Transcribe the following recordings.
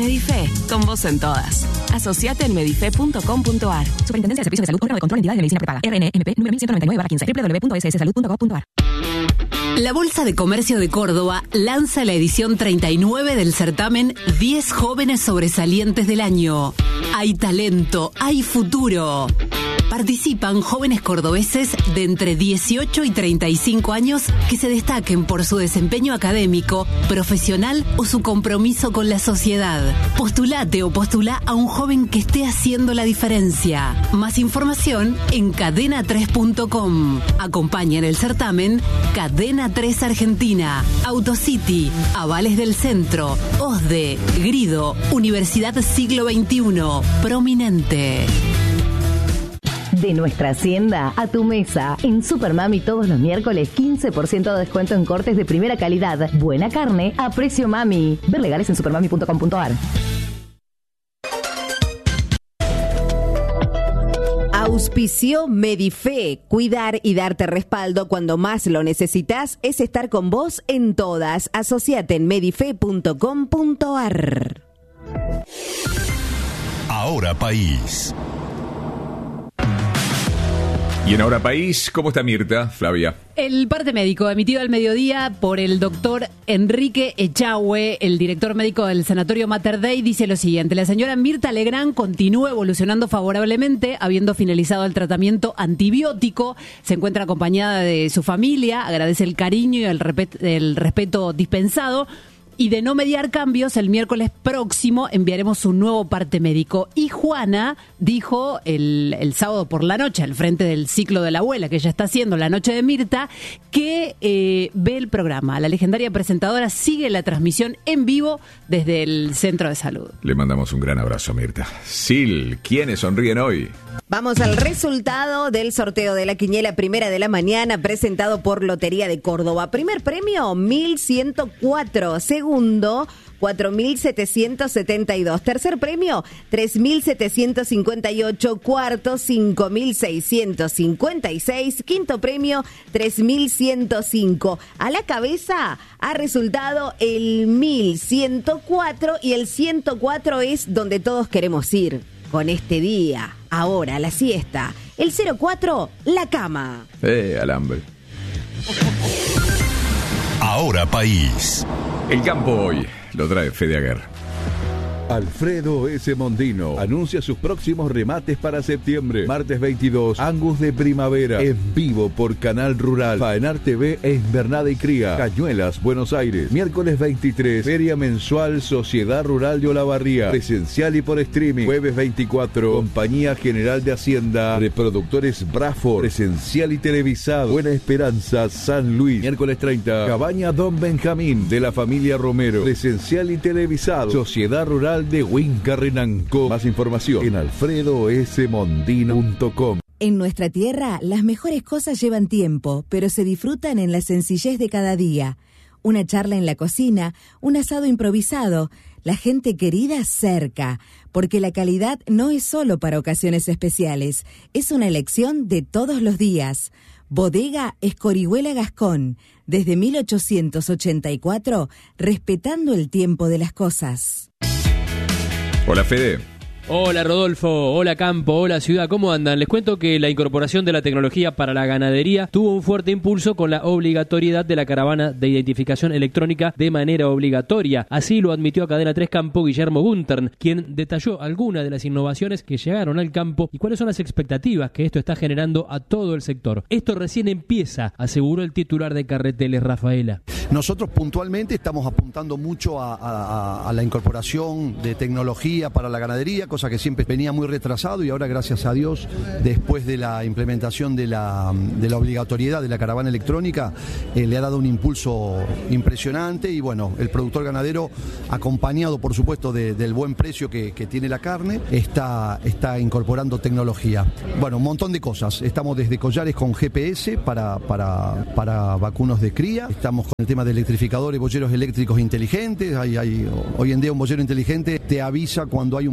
Medife, con vos en todas. Asociate en medife.com.ar. Superintendencia de Servicios de Salud, órgano de control, entidades de medicina prepaga. RNMP, número 1199/15, www.sssalud.gov.ar. La Bolsa de Comercio de Córdoba lanza la edición 39 del certamen 10 jóvenes sobresalientes del año. Hay talento, hay futuro. Participan jóvenes cordobeses de entre 18 y 35 años que se destaquen por su desempeño académico, profesional o su compromiso con la sociedad. Postulate o postula a un joven que esté haciendo la diferencia. Más información en cadena3.com. Acompaña en el certamen Cadena 3 Argentina, Autocity, Avales del Centro, OSDE, Grido, Universidad Siglo XXI, Prominente. De nuestra hacienda a tu mesa. En Supermami todos los miércoles 15% de descuento en cortes de primera calidad. Buena carne a precio mami. Ver legales en supermami.com.ar. Auspició Medife. Cuidar y darte respaldo cuando más lo necesitas es estar con vos en todas. Asociate en medife.com.ar. Ahora País. Y en Ahora País, ¿cómo está Mirta, Flavia? El parte médico emitido al mediodía por el doctor Enrique Echagüe, el director médico del Sanatorio Mater Dei, dice lo siguiente: la señora Mirta Legrand continúa evolucionando favorablemente, habiendo finalizado el tratamiento antibiótico, se encuentra acompañada de su familia, agradece el cariño y el respeto dispensado. Y de no mediar cambios, el miércoles próximo enviaremos un nuevo parte médico. Y Juana dijo el sábado por la noche, al frente del ciclo de la abuela, que ella está haciendo la noche de Mirta, que ve el programa. La legendaria presentadora sigue la transmisión en vivo desde el centro de salud. Le mandamos un gran abrazo a Mirta. Sil, ¿quiénes sonríen hoy? Vamos al resultado del sorteo de la quiniela primera de la mañana presentado por Lotería de Córdoba. Primer premio, 1.104. Segundo, 4.772. Tercer premio, 3.758. Cuarto, 5.656. Quinto premio, 3.105. A la cabeza ha resultado el 1.104 y el 104 es donde todos queremos ir con este día. Ahora, la siesta. El 04, la cama. Alambre. Ahora País. El campo hoy lo trae Fede Aguer. Alfredo S. Mondino anuncia sus próximos remates para septiembre. Martes 22, Angus de primavera, en vivo por Canal Rural. Faenar TV e Invernada y Cría, Cañuelas, Buenos Aires. Miércoles 23, Feria Mensual Sociedad Rural de Olavarría, presencial y por streaming. Jueves 24, Compañía General de Hacienda, Reproductores Braford, presencial y televisado. Buena Esperanza, San Luis. Miércoles 30, Cabaña Don Benjamín, de la familia Romero, presencial y televisado. Sociedad Rural de Huinca Renanco. Más información en alfredosmondino.com. En nuestra tierra, las mejores cosas llevan tiempo, pero se disfrutan en la sencillez de cada día. Una charla en la cocina, un asado improvisado, la gente querida cerca, porque la calidad no es solo para ocasiones especiales, es una elección de todos los días. Bodega Escorihuela Gascón, desde 1884, respetando el tiempo de las cosas. Hola, Fede. Hola Rodolfo, hola Campo, hola Ciudad, ¿cómo andan? Les cuento que la incorporación de la tecnología para la ganadería tuvo un fuerte impulso con la obligatoriedad de la caravana de identificación electrónica de manera obligatoria. Así lo admitió a Cadena 3 Campo Guillermo Guntern, quien detalló algunas de las innovaciones que llegaron al campo y cuáles son las expectativas que esto está generando a todo el sector. Esto recién empieza, aseguró el titular de Carreteles, Rafaela. Nosotros puntualmente estamos apuntando mucho a la incorporación de tecnología para la ganadería, cosa que siempre venía muy retrasado y ahora, gracias a Dios, después de la implementación de la obligatoriedad de la caravana electrónica, le ha dado un impulso impresionante y bueno, el productor ganadero, acompañado por supuesto del buen precio que tiene la carne, está incorporando tecnología. Bueno, un montón de cosas. Estamos desde collares con GPS para vacunos de cría, estamos con el tema de electrificadores, bolleros eléctricos inteligentes. Hoy en día un bollero inteligente te avisa cuando hay un problema en la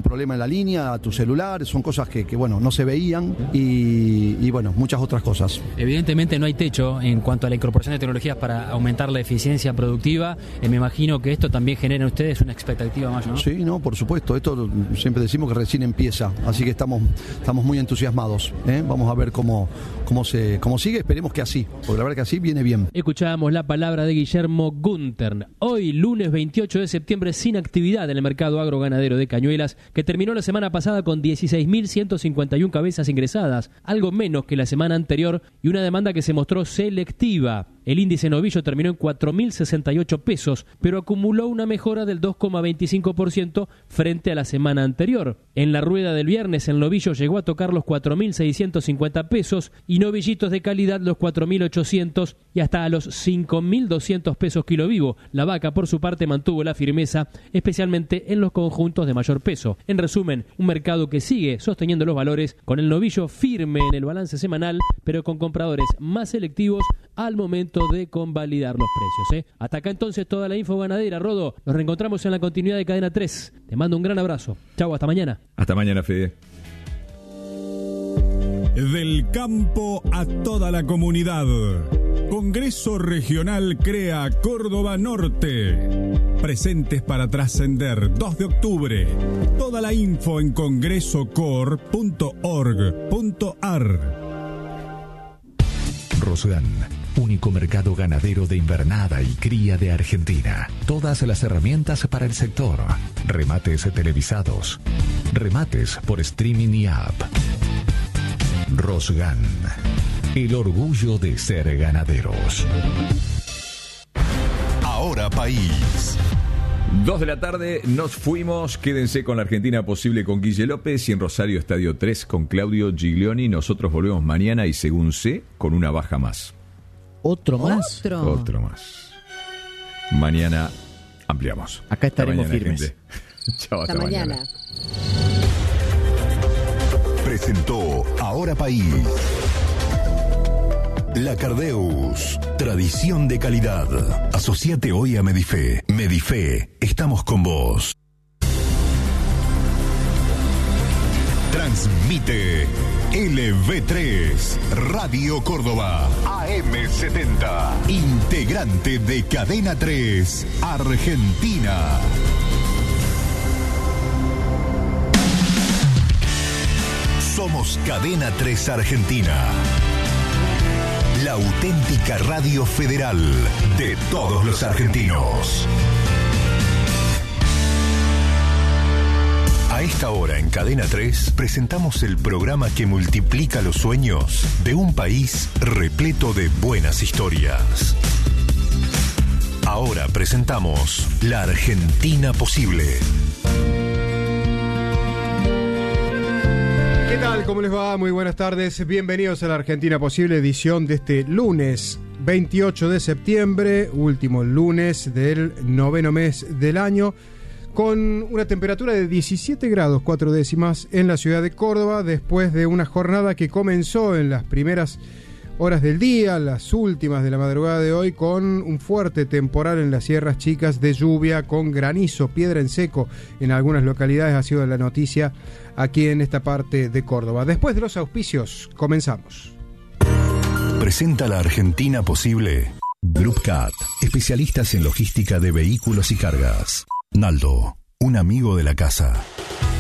línea a tu celular, son cosas que bueno, no se veían y bueno, muchas otras cosas. Evidentemente no hay techo en cuanto a la incorporación de tecnologías para aumentar la eficiencia productiva. Me imagino que esto también genera en ustedes una expectativa mayor, ¿no? Sí, no, por supuesto. Esto siempre decimos que recién empieza, así que estamos muy entusiasmados. Vamos a ver cómo sigue. Esperemos que así, porque la verdad que así viene bien. Escuchábamos la palabra de Guillermo Gunter. Hoy, lunes 28 de septiembre, sin actividad en el mercado agroganadero de Cañuelas, que terminó la semana pasada con 16.151 cabezas ingresadas, algo menos que la semana anterior, y una demanda que se mostró selectiva. El índice novillo terminó en 4.068 pesos, pero acumuló una mejora del 2,25% frente a la semana anterior. En la rueda del viernes, el novillo llegó a tocar los 4.650 pesos y novillitos de calidad los 4.800 y hasta a los 5.200 pesos kilo vivo. La vaca, por su parte, mantuvo la firmeza, especialmente en los conjuntos de mayor peso. En resumen, un mercado que sigue sosteniendo los valores, con el novillo firme en el balance semanal, pero con compradores más selectivos al momento de convalidar los precios. Hasta acá entonces toda la info ganadera. Rodo, nos reencontramos en la continuidad de Cadena 3. Te mando un gran abrazo. Chau, hasta mañana. Hasta mañana, Fede. Del campo a toda la comunidad. Congreso Regional CREA Córdoba Norte. Presentes para trascender. 2 de octubre. Toda la info en congresocor.org.ar. Rosgan, único mercado ganadero de invernada y cría de Argentina. Todas las herramientas para el sector. Remates televisados. Remates por streaming y app. Rosgan, el orgullo de ser ganaderos. Ahora País. 2 de la tarde, nos fuimos. Quédense con la Argentina Posible con Guille López y en Rosario Estadio 3 con Claudio Giglioni. Nosotros volvemos mañana y según sé, con una baja más. ¿Otro más? Otro más. Mañana ampliamos. Acá estaremos mañana, firmes. Chao, hasta mañana. Presentó Ahora País. La Cardeus, tradición de calidad. Asociate hoy a Medife. Medife, estamos con vos. Transmite LV3, Radio Córdoba, AM70, integrante de Cadena 3, Argentina. Somos Cadena 3 Argentina. La auténtica radio federal de todos los argentinos. A esta hora en Cadena 3 presentamos el programa que multiplica los sueños de un país repleto de buenas historias. Ahora presentamos La Argentina Posible. ¿Qué tal? ¿Cómo les va? Muy buenas tardes. Bienvenidos a La Argentina Posible, edición de este lunes 28 de septiembre, último lunes del 9º mes del año, con una temperatura de 17 grados 4 décimas en la ciudad de Córdoba, después de una jornada que comenzó en las primeras horas del día, las últimas de la madrugada de hoy, con un fuerte temporal en las Sierras Chicas, de lluvia, con granizo, piedra en seco en algunas localidades. Ha sido la noticia aquí en esta parte de Córdoba. Después de los auspicios, comenzamos. Presenta La Argentina Posible. Group Cat, especialistas en logística de vehículos y cargas. Naldo, un amigo de la casa.